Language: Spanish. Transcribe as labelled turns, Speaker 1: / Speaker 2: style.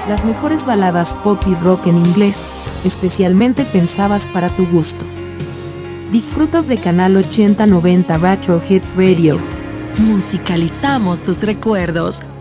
Speaker 1: Las mejores baladas pop y rock en inglés, especialmente pensadas para tu gusto. Disfrutas de Canal 8090 Retro Hits Radio.
Speaker 2: Musicalizamos tus recuerdos.